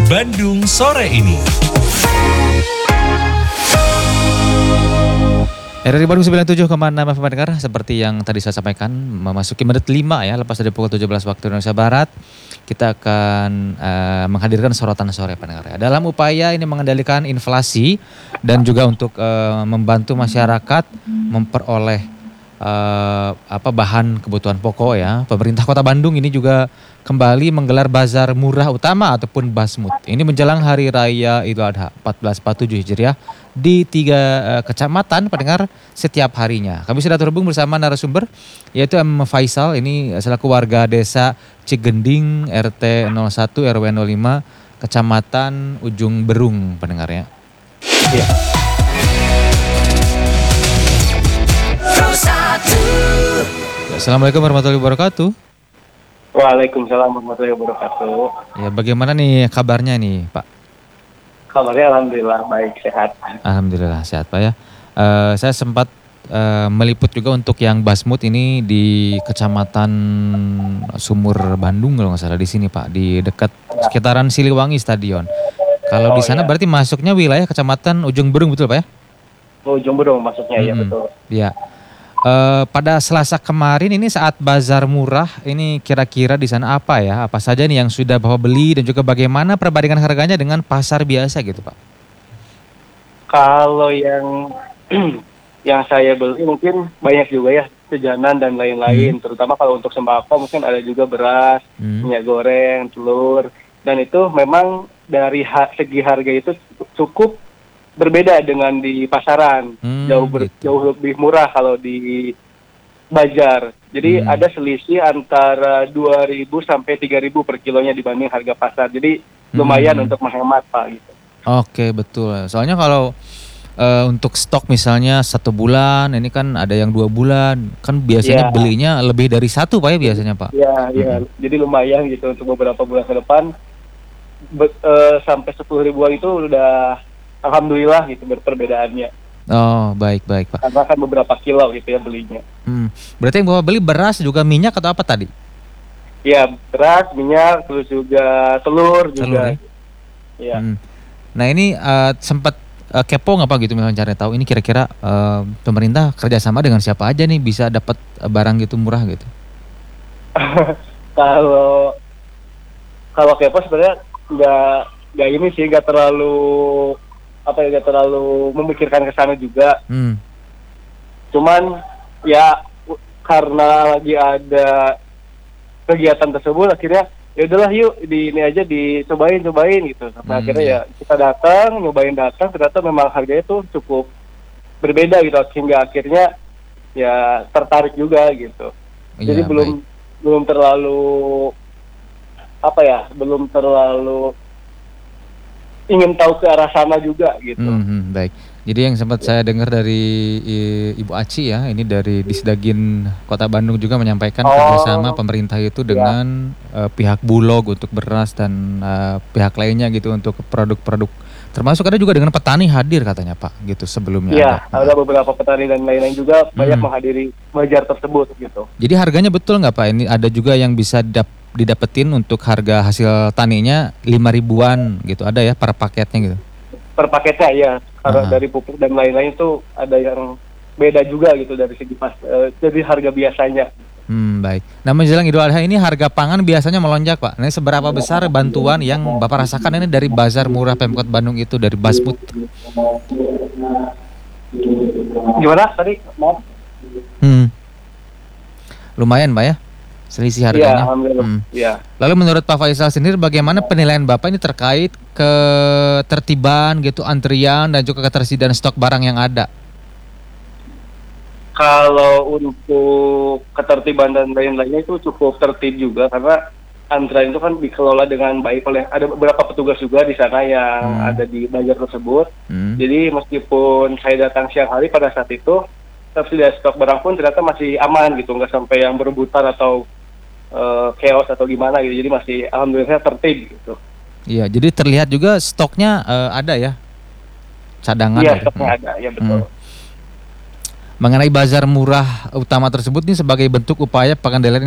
Bandung sore ini. RRI Bandung 97,6 FM pendengar, seperti yang tadi saya sampaikan, memasuki menit 5 ya, lepas dari pukul 17 waktu Indonesia Barat, kita akan menghadirkan sorotan sore pendengar ya. Dalam upaya ini mengendalikan inflasi dan juga untuk membantu masyarakat memperoleh bahan kebutuhan pokok ya. Pemerintah Kota Bandung ini juga kembali menggelar bazar murah utama ataupun Basmut. Ini menjelang Hari Raya Idul Adha 1447 Hijriah di 3 kecamatan pendengar setiap harinya. Kami sudah terhubung bersama narasumber yaitu M. Faisal, ini selaku warga desa Cigending RT 01 RW 05 Kecamatan Ujung Berung pendengarnya. Iya. Assalamualaikum warahmatullahi wabarakatuh. Waalaikumsalam warahmatullahi wabarakatuh. Ya, bagaimana nih kabarnya nih, Pak? Kabarnya alhamdulillah baik, sehat. Alhamdulillah sehat, Pak ya. Saya sempat meliput juga untuk yang Basmut ini di Kecamatan Sumur Bandung kalau nggak salah, di sini Pak, di dekat sekitaran Siliwangi Stadion. Kalau di sana berarti masuknya wilayah Kecamatan Ujung Berung, betul Pak ya? Ujung Berung masuknya ya, betul. Ya. Pada Selasa kemarin ini saat bazar murah, ini kira-kira di sana apa ya? Apa saja nih yang sudah Bapak beli dan juga bagaimana perbandingan harganya dengan pasar biasa gitu Pak? Kalau yang saya beli mungkin banyak juga ya, jajanan dan lain-lain. Terutama kalau untuk sembako mungkin ada juga beras, minyak goreng, telur. Dan itu memang dari segi harga itu cukup berbeda dengan di pasaran, jauh lebih murah kalau di bazar. Jadi ada selisih antara 2.000 sampai 3.000 per kilonya dibanding harga pasar. Jadi lumayan untuk menghemat Pak gitu. Oke, betul. Soalnya kalau untuk stok misalnya 1 bulan, ini kan ada yang 2 bulan, kan biasanya belinya lebih dari 1 Pak ya biasanya Pak? Iya. Jadi lumayan gitu untuk beberapa bulan ke depan. Sampai 10 ribuan itu udah alhamdulillah gitu perbedaannya. Oh, baik Pak. Karena kan beberapa kilo gitu ya belinya. Berarti yang Bapak beli beras juga minyak atau apa tadi? Ya, beras, minyak, terus juga telur juga. Ya. Nah ini sempat kepo nggak Pak gitu misalnya cari tahu ini kira-kira pemerintah kerjasama dengan siapa aja nih bisa dapat barang gitu murah gitu? Kalau kepo sebenarnya nggak ini sih, nggak terlalu memikirkan ke sana juga. Cuman ya karena lagi ada kegiatan tersebut akhirnya ya udahlah yuk dicobain gitu. Sampai akhirnya ya kita datang ternyata memang harganya tuh cukup berbeda gitu, hingga akhirnya ya tertarik juga gitu. Jadi belum terlalu ingin tahu ke arah sana juga gitu. Baik. Jadi yang sempat saya dengar dari Ibu Aci ya, ini dari Disdagin Kota Bandung juga menyampaikan kerjasama pemerintah itu dengan pihak Bulog untuk beras dan pihak lainnya gitu untuk produk-produk. Termasuk ada juga dengan petani hadir katanya Pak gitu sebelumnya. Iya, ada beberapa petani dan lain-lain juga banyak menghadiri bazar tersebut gitu. Jadi harganya betul nggak Pak? Ini ada juga yang bisa didapetin untuk harga hasil taninya 5.000-an gitu, ada ya per paketnya gitu? Per paketnya ya, karena dari pupuk dan lain-lain itu ada yang beda juga gitu dari segi dari harga biasanya. Baik. Nah menjelang Idul Adha ini harga pangan biasanya melonjak Pak. Nah seberapa besar bantuan yang Bapak rasakan ini dari bazar murah Pemkot Bandung itu dari Basmut? Gimana tadi? Maaf. Lumayan Pak ya? Selisih harganya. Iya, alhamdulillah. Iya. Lalu menurut Pak Faisal sendiri bagaimana penilaian Bapak ini terkait ketertiban gitu, antrian dan juga ketersediaan stok barang yang ada? Kalau untuk ketertiban dan lain-lainnya itu cukup tertib juga, karena antrian itu kan dikelola dengan baik oleh ada beberapa petugas juga di sana yang ada di bazar tersebut. Jadi meskipun saya datang siang hari pada saat itu, tersedia stok barang pun ternyata masih aman gitu, nggak sampai yang berebutan atau chaos atau gimana gitu. Jadi masih alhamdulillah tertib gitu. Iya, jadi terlihat juga stoknya ada ya, cadangan. Iya, stoknya ada, ya betul. Mengenai bazar murah utama tersebut ini sebagai bentuk upaya pengendalian